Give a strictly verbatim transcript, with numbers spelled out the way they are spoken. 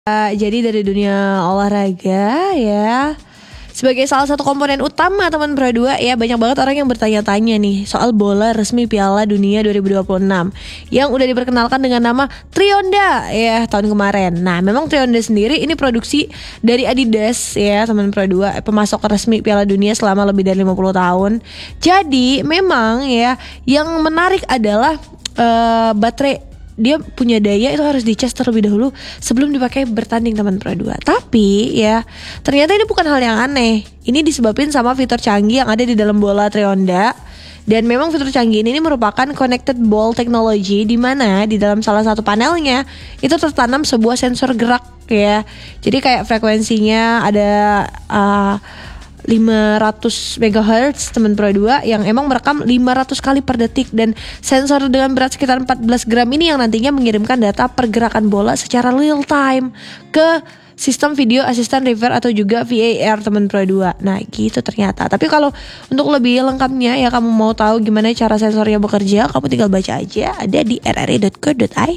Jadi dari dunia olahraga ya, sebagai salah satu komponen utama teman Pro dua ya, banyak banget orang yang bertanya-tanya nih soal bola resmi Piala Dunia dua ribu dua puluh enam yang udah diperkenalkan dengan nama Trionda ya tahun kemarin. Nah, memang Trionda sendiri ini produksi dari Adidas ya teman Pro dua, pemasok resmi Piala Dunia selama lebih dari lima puluh tahun. Jadi memang ya yang menarik adalah uh, baterai. Dia punya daya itu harus dicas terlebih dahulu sebelum dipakai bertanding teman Pro dua. Tapi ya ternyata ini bukan hal yang aneh. Ini disebabkan sama fitur canggih yang ada di dalam bola Trionda. Dan memang fitur canggih ini, ini merupakan connected ball technology, di mana di dalam salah satu panelnya itu tertanam sebuah sensor gerak ya. Jadi kayak frekuensinya ada uh, lima ratus megahertz teman Pro dua yang emang merekam lima ratus kali per detik, dan sensor dengan berat sekitar empat belas gram ini yang nantinya mengirimkan data pergerakan bola secara real time ke sistem video assistant referee atau juga V A R teman Pro dua. Nah gitu ternyata. Tapi kalau untuk lebih lengkapnya ya, kamu mau tahu gimana cara sensornya bekerja, kamu tinggal baca aja, ada di r r i dot co dot i d.